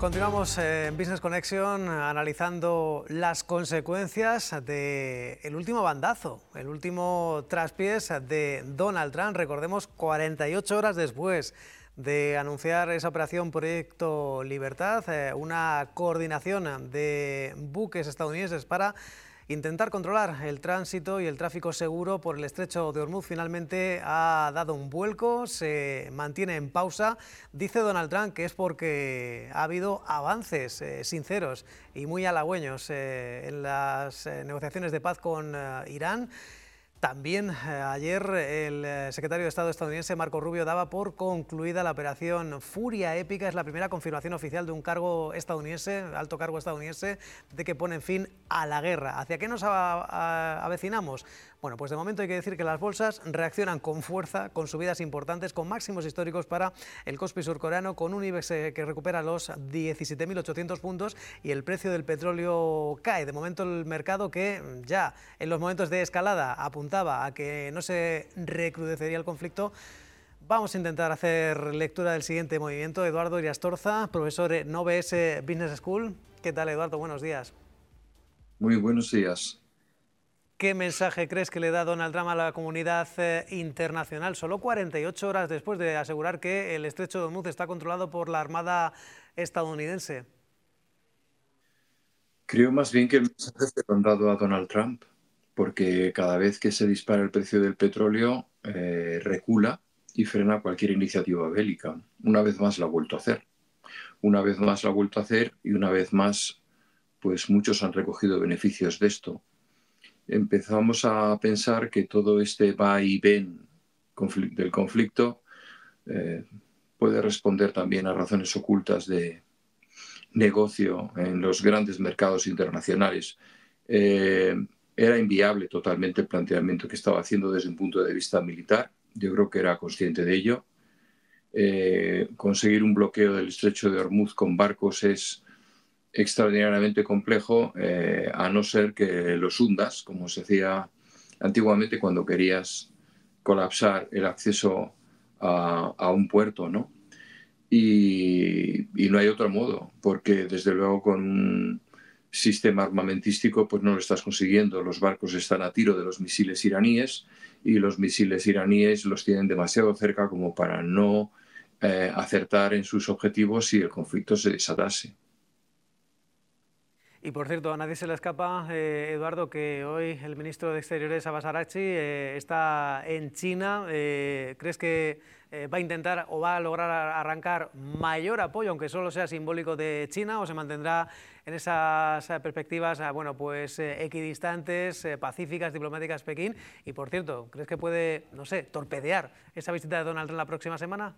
Continuamos en Business Connection analizando las consecuencias del último bandazo, el último traspiés de Donald Trump. Recordemos, 48 horas después de anunciar esa operación Proyecto Libertad, una coordinación de buques estadounidenses para intentar controlar el tránsito y el tráfico seguro por el estrecho de Hormuz finalmente ha dado un vuelco, se mantiene en pausa. Dice Donald Trump que es porque ha habido avances sinceros y muy halagüeños en las negociaciones de paz con Irán. También ayer el secretario de Estado estadounidense Marco Rubio daba por concluida la operación Furia Épica. Es la primera confirmación oficial de un cargo estadounidense, alto cargo estadounidense, de que ponen fin a la guerra. ¿Hacia qué nos avecinamos? Bueno, pues de momento hay que decir que las bolsas reaccionan con fuerza, con subidas importantes, con máximos históricos para el Kospi surcoreano, con un IBEX que recupera los 17.800 puntos y el precio del petróleo cae. De momento el mercado, que ya en los momentos de escalada apuntaba a que no se recrudecería el conflicto. Vamos a intentar hacer lectura del siguiente movimiento. Eduardo Iriastorza, profesor en OBS Business School. ¿Qué tal, Eduardo? Buenos días. Muy buenos días. ¿Qué mensaje crees que le da Donald Trump a la comunidad internacional solo 48 horas después de asegurar que el estrecho de Hormuz está controlado por la Armada estadounidense? Creo más bien que el mensaje se lo han dado a Donald Trump, porque cada vez que se dispara el precio del petróleo, recula y frena cualquier iniciativa bélica. Una vez más lo ha vuelto a hacer. Una vez más lo ha vuelto a hacer y una vez más, pues muchos han recogido beneficios de esto. Empezamos a pensar que todo este va y ven del conflicto puede responder también a razones ocultas de negocio en los grandes mercados internacionales. Era inviable totalmente el planteamiento que estaba haciendo desde un punto de vista militar. Yo creo que era consciente de ello. Conseguir un bloqueo del estrecho de Hormuz con barcos es extraordinariamente complejo, a no ser que los hundas, como se hacía antiguamente cuando querías colapsar el acceso a un puerto, ¿no? Y no hay otro modo, porque desde luego con un sistema armamentístico pues no lo estás consiguiendo. Los barcos están a tiro de los misiles iraníes y los misiles iraníes los tienen demasiado cerca como para no acertar en sus objetivos si el conflicto se desatase. Y por cierto, a nadie se le escapa, Eduardo, que hoy el ministro de Exteriores, Abbas Araghchi, está en China. ¿Crees que va a intentar o va a lograr arrancar mayor apoyo, aunque solo sea simbólico, de China, o se mantendrá en esas perspectivas, bueno, pues equidistantes, pacíficas, diplomáticas, Pekín? Y por cierto, ¿crees que puede, no sé, torpedear esa visita de Donald Trump la próxima semana?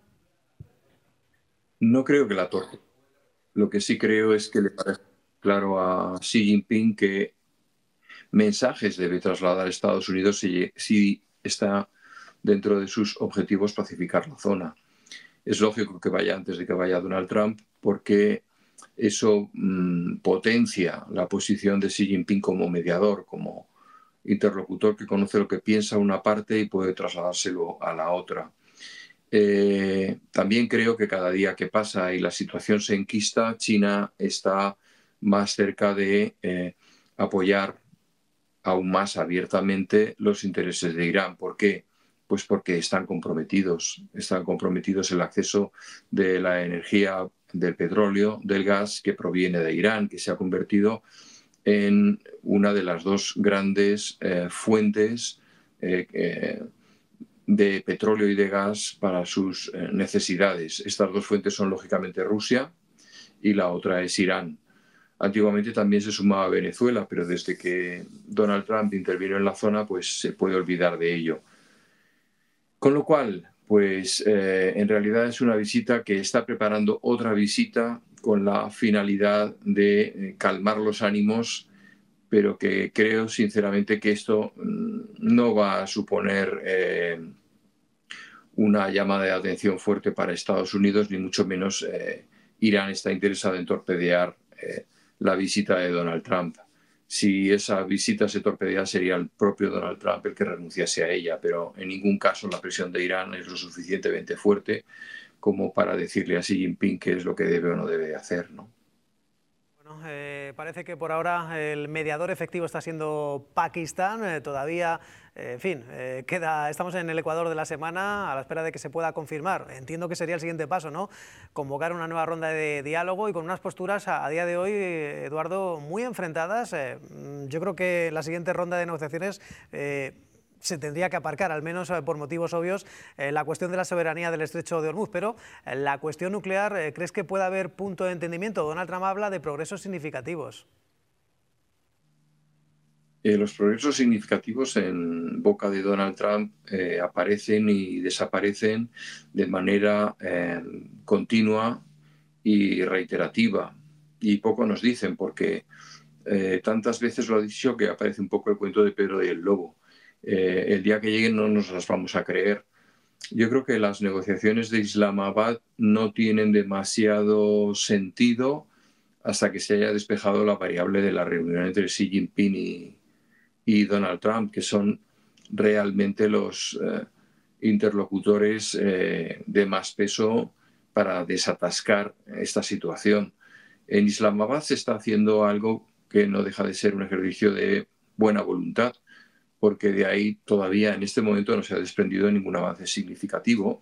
No creo que la torpe. Lo que sí creo es que le parece claro a Xi Jinping que mensajes debe trasladar a Estados Unidos si está dentro de sus objetivos pacificar la zona. Es lógico que vaya antes de que vaya Donald Trump, porque eso potencia la posición de Xi Jinping como mediador, como interlocutor que conoce lo que piensa una parte y puede trasladárselo a la otra. También creo que cada día que pasa y la situación se enquista, China está más cerca de apoyar aún más abiertamente los intereses de Irán. ¿Por qué? Pues porque están comprometidos el acceso de la energía, del petróleo, del gas que proviene de Irán, que se ha convertido en una de las dos grandes fuentes de petróleo y de gas para sus necesidades. Estas dos fuentes son lógicamente Rusia y la otra es Irán. Antiguamente también se sumaba Venezuela, pero desde que Donald Trump intervino en la zona, pues se puede olvidar de ello. Con lo cual, pues en realidad es una visita que está preparando otra visita con la finalidad de calmar los ánimos, pero que creo sinceramente que esto no va a suponer una llamada de atención fuerte para Estados Unidos, ni mucho menos Irán está interesado en torpedear la visita de Donald Trump. Si esa visita se torpedea, sería el propio Donald Trump el que renunciase a ella, pero en ningún caso la presión de Irán es lo suficientemente fuerte como para decirle a Xi Jinping qué es lo que debe o no debe hacer, ¿no? Bueno, parece que por ahora el mediador efectivo está siendo Pakistán. Todavía, en fin, estamos en el ecuador de la semana a la espera de que se pueda confirmar. Entiendo que sería el siguiente paso, ¿no? Convocar una nueva ronda de diálogo y con unas posturas a día de hoy, Eduardo, muy enfrentadas. Yo creo que la siguiente ronda de negociaciones se tendría que aparcar, al menos por motivos obvios, la cuestión de la soberanía del estrecho de Hormuz, pero la cuestión nuclear, ¿crees que puede haber punto de entendimiento? Donald Trump habla de progresos significativos. Los progresos significativos en boca de Donald Trump aparecen y desaparecen de manera continua y reiterativa, y poco nos dicen porque tantas veces lo ha dicho que aparece un poco el cuento de Pedro y el Lobo. El día que lleguen no nos las vamos a creer. Yo creo que las negociaciones de Islamabad no tienen demasiado sentido hasta que se haya despejado la variable de la reunión entre Xi Jinping y Donald Trump, que son realmente los interlocutores de más peso para desatascar esta situación. En Islamabad se está haciendo algo que no deja de ser un ejercicio de buena voluntad, porque de ahí todavía en este momento no se ha desprendido ningún avance significativo.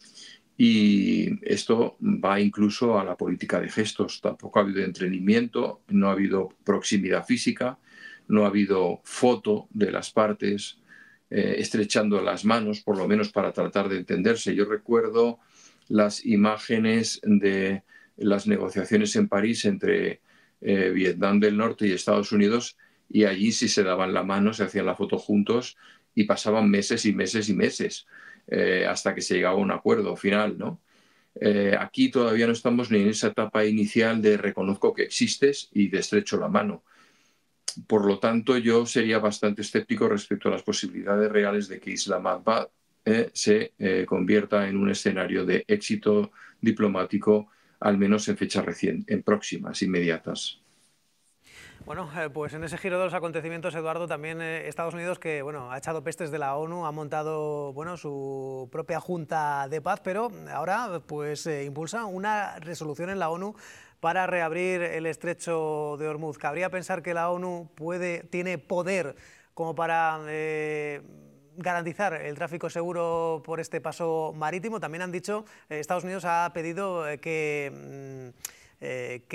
Y esto va incluso a la política de gestos. Tampoco ha habido entrenamiento, no ha habido proximidad física, no ha habido foto de las partes estrechando las manos, por lo menos para tratar de entenderse. Yo recuerdo las imágenes de las negociaciones en París entre Vietnam del Norte y Estados Unidos, y allí sí se daban la mano, se hacían la foto juntos y pasaban meses y meses y meses hasta que se llegaba a un acuerdo final, ¿no? Aquí todavía no estamos ni en esa etapa inicial de reconozco que existes y te estrecho la mano. Por lo tanto, yo sería bastante escéptico respecto a las posibilidades reales de que Islamabad se convierta en un escenario de éxito diplomático, al menos en fechas en próximas, inmediatas. Bueno, pues en ese giro de los acontecimientos, Eduardo, también Estados Unidos, que bueno, ha echado pestes de la ONU, ha montado bueno, su propia Junta de Paz, pero ahora pues impulsa una resolución en la ONU para reabrir el estrecho de Hormuz. ¿Cabría pensar que la ONU tiene poder como para garantizar el tráfico seguro por este paso marítimo? También han dicho, Estados Unidos ha pedido que